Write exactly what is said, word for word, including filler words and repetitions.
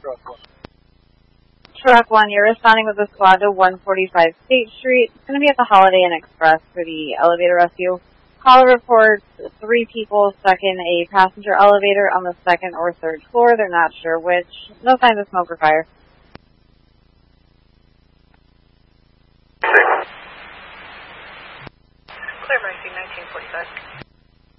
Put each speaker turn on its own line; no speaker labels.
Truck one, you're responding with a squad to one forty-five State Street. It's going to be at the Holiday Inn Express for the elevator rescue. Caller reports three people stuck in a passenger elevator on the second or third floor. They're not sure which. No signs of smoke or fire.
Clear Mercy, nineteen forty-five.